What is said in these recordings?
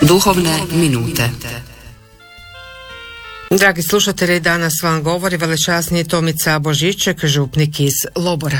Duhovne minute. Dragi slušatelji, danas vam govori velečasni Tomica Božiček, župnik iz Lobora.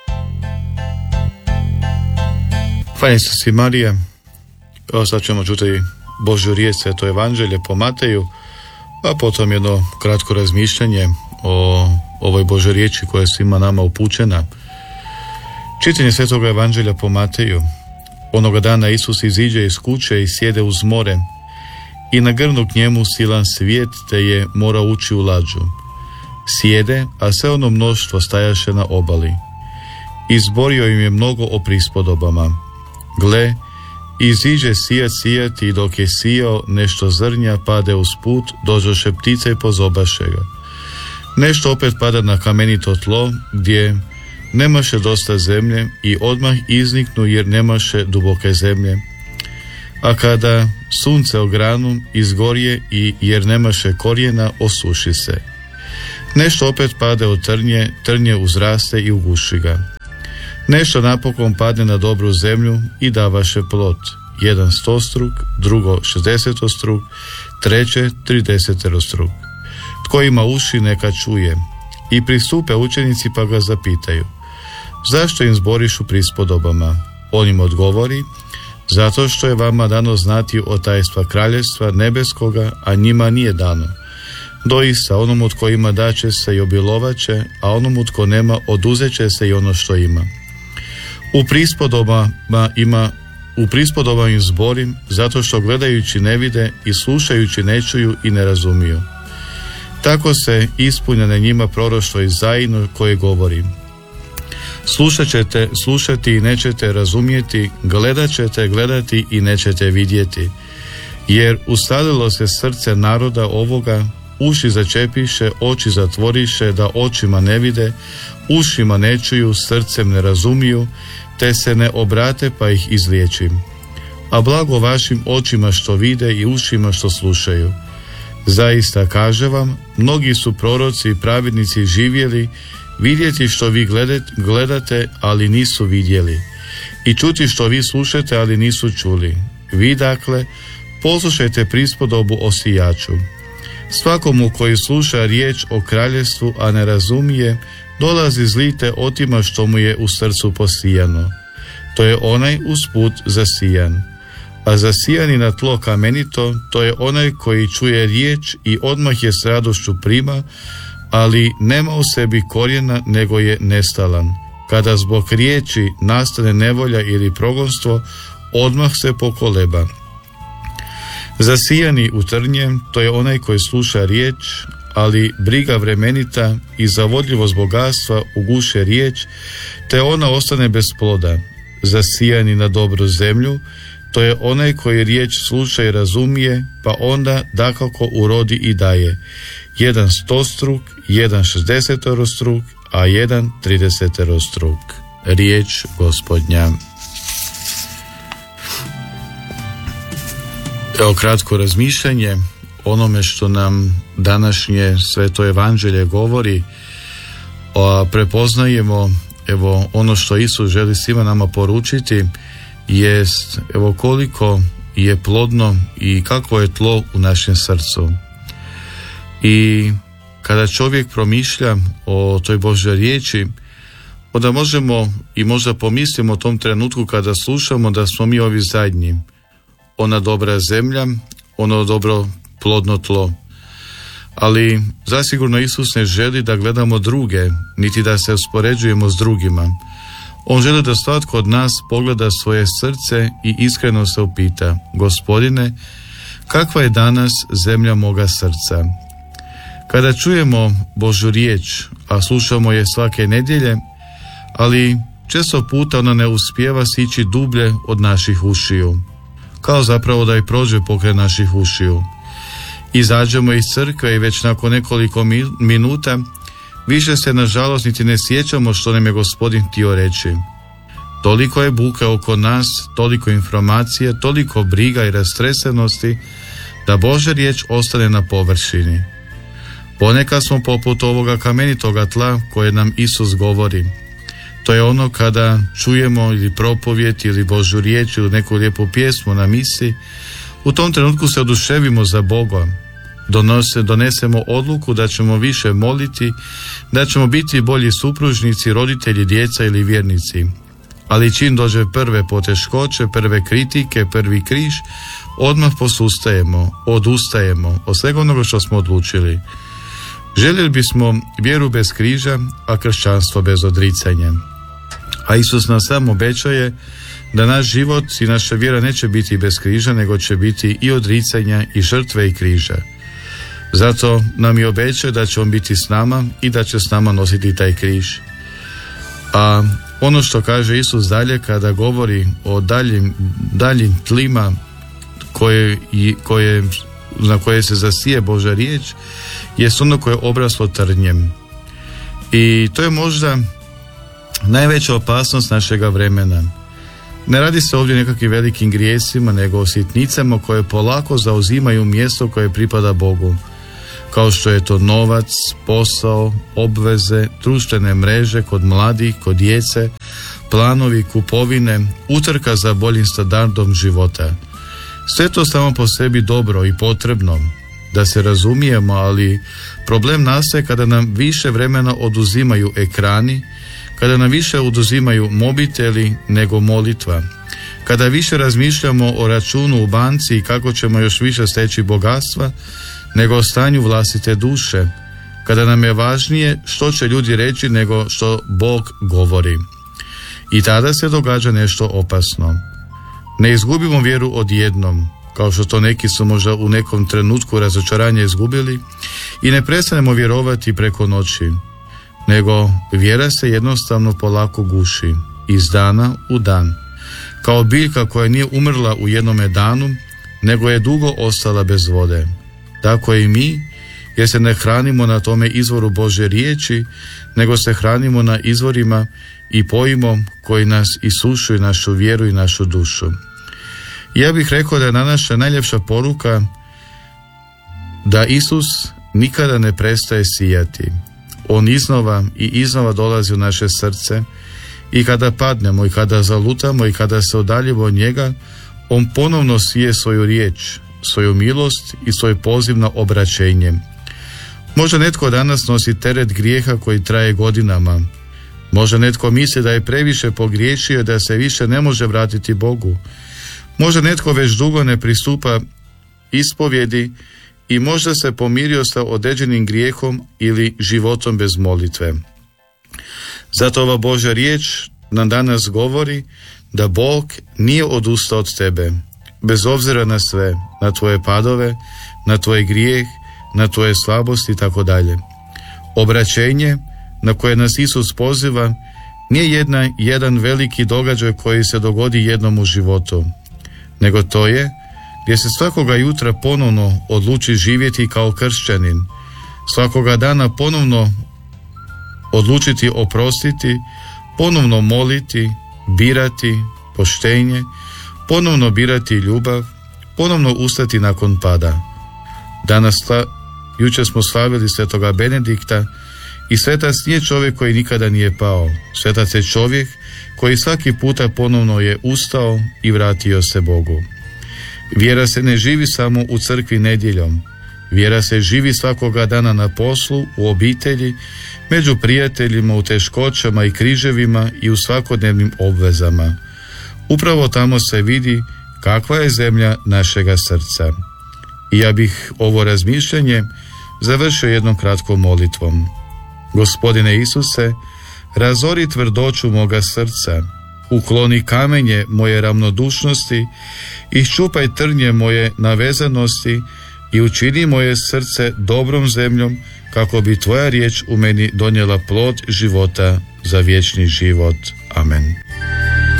Hvala Isus i Marija. Evo sad ćemo čuti Božju riječ, to evanđelje po Mateju, a potom jedno kratko razmišljanje o ovoj Božoj riječi koja je svima nama upućena. Čitanje svetoga evanđelja po Mateju. Onoga dana Isus iziđe iz kuće i sjede uz more i nagrnu k njemu silan svijet, te je morao ući u lađu. Sjede, a sve ono mnoštvo stajaše na obali. Izborio im je mnogo o prispodobama. Gle, iziđe sijat i dok je sijao, nešto zrnja pade uz put, dođoše ptice i pozobaše ga. Nešto opet pada na kamenito tlo, gdje nemaše dosta zemlje i odmah izniknu jer nemaše duboke zemlje. A kada sunce ogranu, izgorje i jer nemaše korijena, osuši se. Nešto opet pade od trnje uzraste i uguši ga. Nešto napokon padne na dobru zemlju i davaše plod, jedan 100-struk, drugo 60-struk, treće 30-struk. Tko ima uši neka čuje. I pristupe učenici pa ga zapitaju: zašto im zboriš u prispodobama? On im odgovori: zato što je vama dano znati o tajstva kraljevstva nebeskoga, a njima nije dano. Doista, onomu tko ima daće se i obilovat će, a onomu tko nema oduzet će se i ono što ima. U prispodobama im zborim, zato što gledajući ne vide i slušajući ne čuju i ne razumiju. Tako se ispunjene njima proroštvo Izaijino koje govori: slušat ćete slušati i nećete razumjeti, gledat ćete gledati i nećete vidjeti. Jer ustalilo se srce naroda ovoga, uši začepiše, oči zatvoriše, da očima ne vide, ušima ne čuju, srcem ne razumiju, te se ne obrate pa ih izliječim. A blago vašim očima što vide i ušima što slušaju. Zaista kaže vam, mnogi su proroci i pravednici živjeli, vidjeti što vi gledate, ali nisu vidjeli, i čuti što vi slušate, ali nisu čuli. Vi dakle poslušajte prispodobu o sijaču. Svakomu koji sluša riječ o kraljevstvu, a ne razumije, dolazi zli te otima što mu je u srcu posijano. To je onaj usput zasijan. A zasijani na tlo kamenito, to je onaj koji čuje riječ i odmah je s radošću prima, ali nema u sebi korijena, nego je nestalan. Kada zbog riječi nastane nevolja ili progonstvo, odmah se pokoleba. Zasijani u trnje, to je onaj koji sluša riječ, ali briga vremenita i zavodljivost bogatstva uguše riječ, te ona ostane bez ploda. Zasijani na dobru zemlju, to je onaj koji riječ sluša i razumije, pa onda dakako urodi i daje. Jedan 100-struk, jedan 60-struk, a jedan 30-struk. Riječ Gospodnja. Evo kratko razmišljanje onome što nam današnje sveto evanđelje govori. Prepoznajemo ono što Isus želi svima nama poručiti, jest koliko je plodno i kakvo je tlo u našem srcu. I kada čovjek promišlja o toj Božjoj riječi, onda možemo i možda pomislimo o tom trenutku kada slušamo da smo mi ovi zadnji. Ona dobra zemlja, ono dobro plodno tlo. Ali zasigurno Isus ne želi da gledamo druge, niti da se uspoređujemo s drugima. On želi da svatko od nas pogleda svoje srce i iskreno se upita: Gospodine, kakva je danas zemlja moga srca? Kada čujemo Božju riječ, a slušamo je svake nedjelje, ali često puta ona ne uspijeva sići dublje od naših ušiju, kao zapravo da i prođe pokraj naših ušiju. Izađemo iz crkve i već nakon nekoliko minuta više se nažalost niti ne sjećamo što nam je Gospodin htio reći. Toliko je buke oko nas, toliko informacija, toliko briga i rastresenosti, da Božja riječ ostane na površini. Ponekad smo poput ovoga kamenitoga tla koje nam Isus govori. To je ono kada čujemo ili propovijed ili Božju riječ ili neku lijepu pjesmu na misi, U tom trenutku se oduševimo za Boga, donesemo odluku da ćemo više moliti, da ćemo biti bolji supružnici, roditelji, djeca ili vjernici. Ali čim dođe prve poteškoće, prve kritike, prvi križ, odmah odustajemo od svega onoga što smo odlučili. Željeli bismo vjeru bez križa, a kršćanstvo bez odricanja. A Isus nam sam obećaje da naš život i naša vjera neće biti bez križa, nego će biti i odricanja i žrtve i križa. Zato nam je obećao da će on biti s nama i da će s nama nositi taj križ. A ono što kaže Isus dalje kada govori o daljim tlima na koje se zasije Božja riječ, jest ono koje je obraslo trnjem. I to je možda najveća opasnost našega vremena. Ne radi se ovdje o nekakvim velikim grijesima, nego o sitnicama koje polako zauzimaju mjesto koje pripada Bogu, kao što je to novac, posao, obveze, društvene mreže kod mladih, kod djece, planovi, kupovine, utrka za boljim standardom života. Sve to samo po sebi dobro i potrebno, da se razumijemo, ali problem nastaje kada nam više vremena oduzimaju ekrani, kada nam više oduzimaju mobiteli nego molitva, kada više razmišljamo o računu u banci i kako ćemo još više steći bogatstva, nego o stanju vlastite duše, kada nam je važnije što će ljudi reći nego što Bog govori. I tada se događa nešto opasno. Ne izgubimo vjeru odjednom, kao što to neki su možda u nekom trenutku razočaranja izgubili, i ne prestanemo vjerovati preko noći, nego vjera se jednostavno polako guši, iz dana u dan, kao biljka koja nije umrla u jednome danu, nego je dugo ostala bez vode. Tako i mi, jer se ne hranimo na tome izvoru Božje riječi, nego se hranimo na izvorima i pojmom koji nas isušuju našu vjeru i našu dušu. Ja bih rekao da je naša najljepša poruka da Isus nikada ne prestaje sijati. On iznova i iznova dolazi u naše srce i kada padnemo i kada zalutamo i kada se udaljimo od njega, on ponovno sije svoju riječ, svoju milost i svoj poziv na obraćenje. Možda netko danas nosi teret grijeha koji traje godinama. Možda netko misli da je previše pogriješio, da se više ne može vratiti Bogu. Možda netko već dugo ne pristupa ispovjedi i možda se pomirio sa određenim grijehom ili životom bez molitve. Zato ova Božja riječ nam danas govori da Bog nije odustao od tebe, bez obzira na sve, na tvoje padove, na tvoj grijeh, na tvoje slabosti i tako dalje. Obraćenje na koje nas Isus poziva nije jedan veliki događaj koji se dogodi jednom u životu, nego to je gdje se svakoga jutra ponovno odluči živjeti kao kršćanin, svakoga dana ponovno odlučiti oprostiti, ponovno moliti, birati poštenje, ponovno birati ljubav, ponovno ustati nakon pada. Jučer smo slavili svetoga Benedikta i svetac nije čovjek koji nikada nije pao. Svetac je čovjek koji svaki puta ponovno je ustao i vratio se Bogu. Vjera se ne živi samo u crkvi nedjeljom. Vjera se živi svakoga dana na poslu, u obitelji, među prijateljima, u teškoćama i križevima i u svakodnevnim obvezama. Upravo tamo se vidi kakva je zemlja našega srca. I ja bih ovo razmišljanje završio jednom kratkom molitvom. Gospodine Isuse, razori tvrdoću moga srca, ukloni kamenje moje ravnodušnosti, iščupaj trnje moje navezanosti i učini moje srce dobrom zemljom, kako bi tvoja riječ u meni donijela plod života za vječni život. Amen.